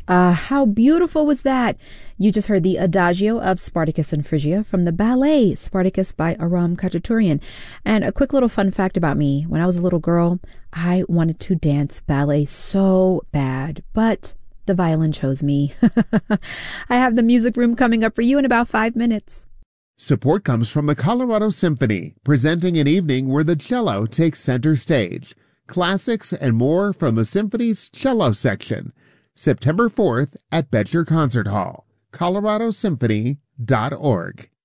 How beautiful was that? You just heard the Adagio of Spartacus and Phrygia from the ballet Spartacus by Aram Khachaturian. And a quick little fun fact about me. When I was a little girl, I wanted to dance ballet so bad, but the violin chose me. I have the music room coming up for you in about 5 minutes. Support comes from the Colorado Symphony, presenting an evening where the cello takes center stage. Classics and more from the Symphony's cello section. September 4th at Betcher Concert Hall, coloradosymphony.org.